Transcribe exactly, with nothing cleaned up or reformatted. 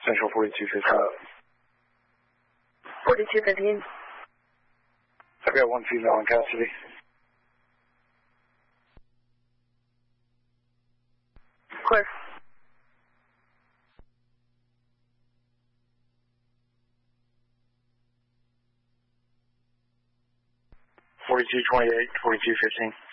Central forty-two fifteen. forty-two fifteen. I've got one female in custody. Clear. forty-two twenty-eight, forty-two fifteen.